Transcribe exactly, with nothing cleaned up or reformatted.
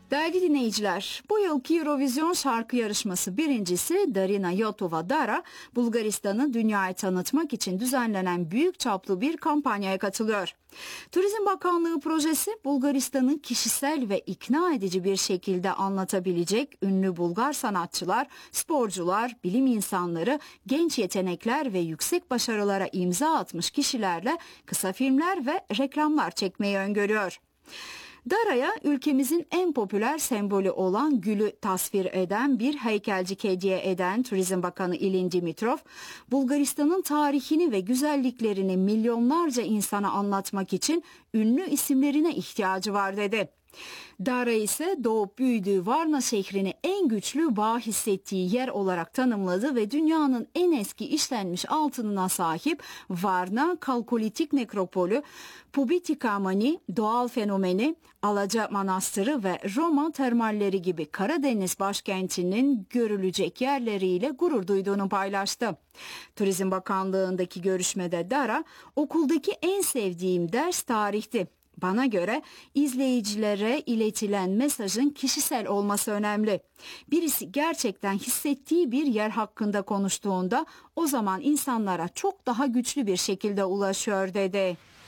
Değerli dinleyiciler, bu yılki Eurovision şarkı yarışması birincisi Darina Yotova Dara, Bulgaristan'ı dünyaya tanıtmak için düzenlenen büyük çaplı bir kampanyaya katılıyor. Turizm Bakanlığı projesi, Bulgaristan'ı kişisel ve ikna edici bir şekilde anlatabilecek ünlü Bulgar sanatçılar, sporcular, bilim insanları, genç yetenekler ve yüksek başarılara imza atmış kişilerle kısa filmler ve reklamlar çekmeyi öngörüyor. Dara'ya ülkemizin en popüler sembolü olan gülü tasvir eden bir heykelcik hediye eden Turizm Bakanı İlin Dimitrov, Bulgaristan'ın tarihini ve güzelliklerini milyonlarca insana anlatmak için ünlü isimlerine ihtiyacı var dedi. Dara ise doğup büyüdüğü Varna şehrini en güçlü bağ hissettiği yer olarak tanımladı ve dünyanın en eski işlenmiş altınına sahip Varna Kalkolitik Nekropolü, Pubitika Mani, doğal fenomeni, Alaca Manastırı ve Roma termalleri gibi Karadeniz başkentinin görülecek yerleriyle gurur duyduğunu paylaştı. Turizm Bakanlığı'ndaki görüşmede Dara, okuldaki en sevdiğim ders tarihti. Bana göre izleyicilere iletilen mesajın kişisel olması önemli. Birisi gerçekten hissettiği bir yer hakkında konuştuğunda o zaman insanlara çok daha güçlü bir şekilde ulaşıyor dedi.